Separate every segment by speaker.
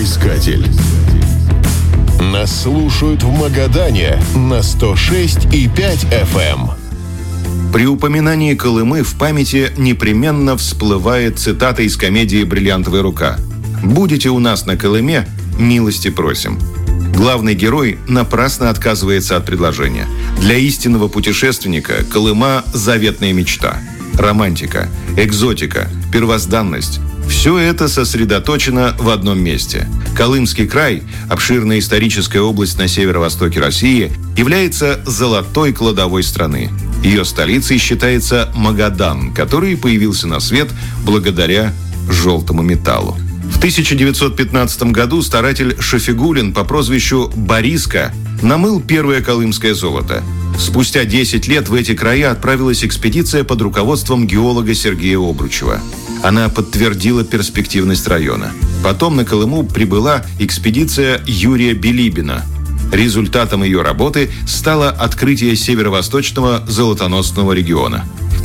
Speaker 1: Радиоискатель. Нас слушают в Магадане на 106,5 FM.
Speaker 2: При упоминании Колымы в памяти непременно всплывает цитата из комедии «Бриллиантовая рука». «Будете у нас на Колыме, милости просим». Главный герой напрасно отказывается от предложения. Для истинного путешественника Колыма – заветная мечта. Романтика, экзотика, первозданность – все это сосредоточено в одном месте. Колымский край, обширная историческая область на северо-востоке России, является золотой кладовой страны. Ее столицей считается Магадан, который появился на свет благодаря желтому металлу. В 1915 году старатель Шафигуллин по прозвищу Бориска намыл первое колымское золото. Спустя 10 лет в эти края отправилась экспедиция под руководством геолога Сергея Обручева. Она подтвердила перспективность района. Потом на Колыму прибыла экспедиция Юрия Билибина. Результатом ее работы стало открытие северо-восточного золотоносного региона. В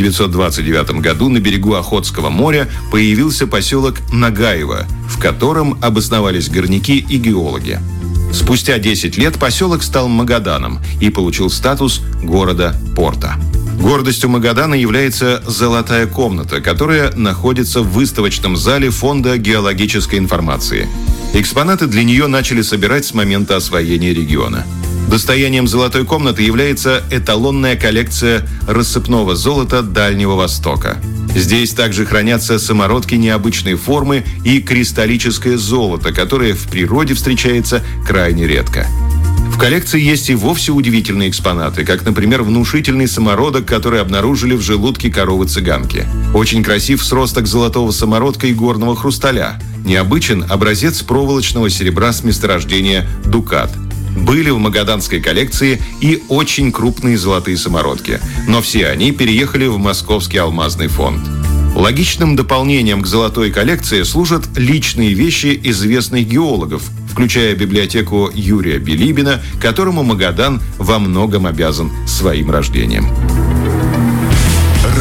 Speaker 2: 1929 году на берегу Охотского моря появился поселок Нагаево, в котором обосновались горняки и геологи. Спустя 10 лет поселок стал Магаданом и получил статус города-порта. Гордостью Магадана является «Золотая комната», которая находится в выставочном зале Фонда геологической информации. Экспонаты для нее начали собирать с момента освоения региона. Достоянием «Золотой комнаты» является эталонная коллекция рассыпного золота Дальнего Востока. Здесь также хранятся самородки необычной формы и кристаллическое золото, которое в природе встречается крайне редко. В коллекции есть и вовсе удивительные экспонаты, как, например, внушительный самородок, который обнаружили в желудке коровы-цыганки. Очень красив сросток золотого самородка и горного хрусталя. Необычен образец проволочного серебра с месторождения Дукат. Были в магаданской коллекции и очень крупные золотые самородки, но все они переехали в Московский алмазный фонд. Логичным дополнением к золотой коллекции служат личные вещи известных геологов, включая библиотеку Юрия Билибина, которому Магадан во многом обязан своим рождением.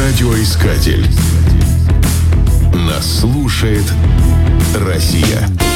Speaker 1: Радиоискатель. Нас слушает Россия.